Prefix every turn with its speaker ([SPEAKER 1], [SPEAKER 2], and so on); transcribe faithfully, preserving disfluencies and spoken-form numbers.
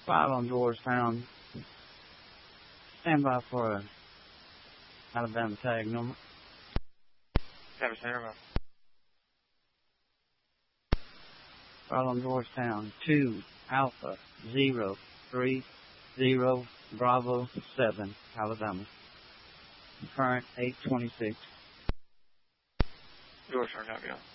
[SPEAKER 1] Five on Georgetown. Stand by for a Alabama tag number.
[SPEAKER 2] Seven zero.
[SPEAKER 1] Five on Georgetown. Two Alpha zero three zero Bravo seven Alabama. Current eight twenty six.
[SPEAKER 2] Georgetown, copy.